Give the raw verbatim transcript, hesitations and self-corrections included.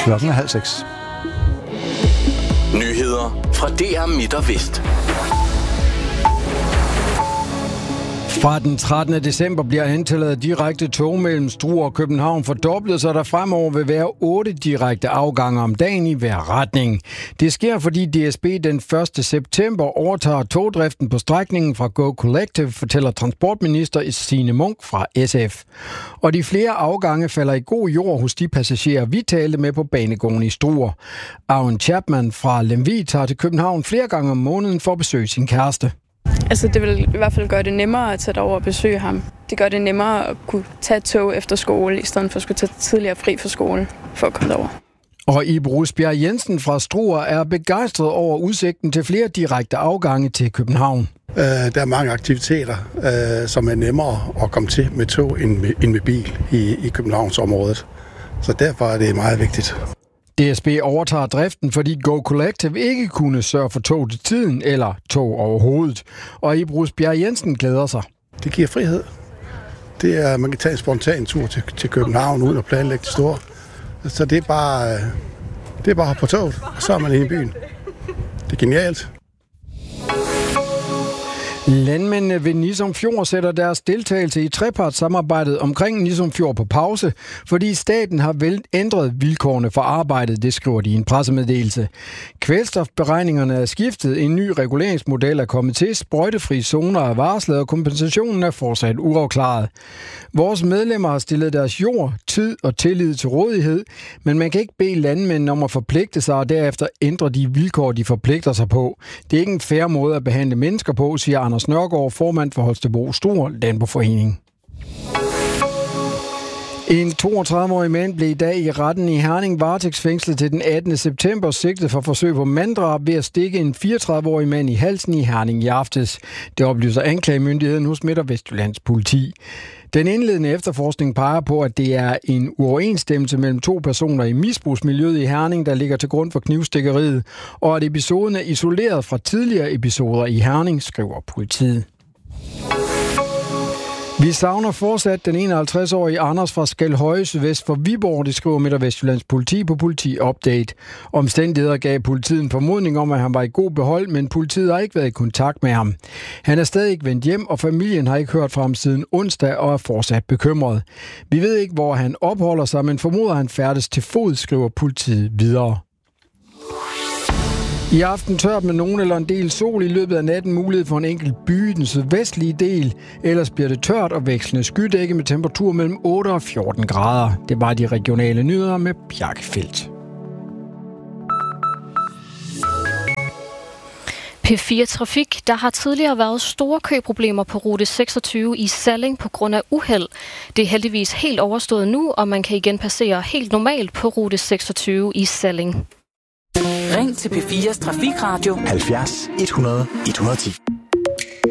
Klokken er halv seks. Nyheder fra D R Midt og Vest. Fra den trettende december bliver antallet af direkte tog mellem Struer og København fordoblet, så der fremover vil være otte direkte afgange om dagen i hver retning. Det sker, fordi D S B den første september overtager togdriften på strækningen fra Go Collective, fortæller transportminister Signe Munk fra S F. Og de flere afgange falder i god jord hos de passagerer, vi talte med på banegården i Struer. Aaron Chapman fra Lemvig tager til København flere gange om måneden for at besøge sin kæreste. Altså, det vil i hvert fald gøre det nemmere at tage derover og besøge ham. Det gør det nemmere at kunne tage tog efter skole, i stedet for at skulle tage tidligere fri fra skole for at komme derover. Og Ibe Rusbjerg Jensen fra Struer er begejstret over udsigten til flere direkte afgange til København. Uh, der er mange aktiviteter, uh, som er nemmere at komme til med tog end med, end med bil i, i Københavnsområdet. Så derfor er det meget vigtigt. D S B overtager driften, fordi Go Collective ikke kunne sørge for tog til tiden eller tog overhovedet. Og Ibe Rusbjerg Jensen glæder sig. Det giver frihed. Det er, man kan tage en spontan tur til, til København uden at planlægge det store. Så det er bare, det er bare på toget, og så er man inde i byen. Det er genialt. Landmændene ved Nissum Fjord sætter deres deltagelse i trepartssamarbejdet omkring Nissum Fjord på pause, fordi staten har vel ændret vilkårene for arbejdet, det skriver de i en pressemeddelelse. Kvælstofberegningerne er skiftet, en ny reguleringsmodel er kommet til, sprøjtefri zoner er varslet, og kompensationen er fortsat uafklaret. Vores medlemmer har stillet deres jord, tid og tillid til rådighed, men man kan ikke bede landmændene om at forpligte sig og derefter ændre de vilkår, de forpligter sig på. Det er ikke en fair måde at behandle mennesker på, siger Anders Nørgaard, formand for Holstebro Struer Landboforening. En toogtredive-årig mand blev i dag i retten i Herning varetægtsfængslet til den attende september, sigtet for forsøg på manddrab ved at stikke en fireogtredive-årig mand i halsen i Herning i aftes. Det oplyser anklagemyndigheden hos Midt- og Vestjyllands politi. Den indledende efterforskning peger på, at det er en uoverensstemmelse mellem to personer i misbrugsmiljøet i Herning, der ligger til grund for knivstikkeriet, og at episoden er isoleret fra tidligere episoder i Herning, skriver politiet. Vi savner fortsat den enoghalvtreds-årige Anders fra Skelhøje sydvest for Viborg, det skriver Midt- og Vestjyllands politi på Politi Update. Omstændigheder gav politiet en formodning om, at han var i god behold, men politiet har ikke været i kontakt med ham. Han er stadig ikke vendt hjem, og familien har ikke hørt fra ham siden onsdag og er fortsat bekymret. Vi ved ikke, hvor han opholder sig, men formoder han færdes til fod, skriver politiet videre. I aften tørt med nogen eller en del sol, i løbet af natten mulighed for en enkelt by i den sydvestlige del. Ellers bliver det tørt og vekslende skydække med temperatur mellem otte og fjorten grader. Det var de regionale nyheder med Bjarke Feldt. P fire Trafik. Der har tidligere været store køproblemer på rute seksogtyve i Salling på grund af uheld. Det er heldigvis helt overstået nu, og man kan igen passere helt normalt på rute seksogtyve i Salling. Ring til P fires Trafikradio halvfjerds et hundrede et hundrede og ti.